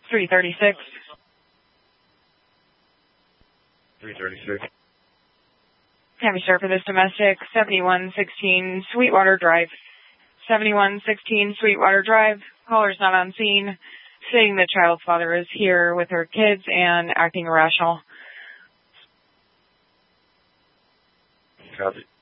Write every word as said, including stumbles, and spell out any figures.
three thirty-six. three thirty-six. Have you start for this domestic, seventy-one sixteen Sweetwater Drive. seventy-one sixteen Sweetwater Drive. Caller's not on scene, saying the child's father is here with her kids and acting irrational. Copy.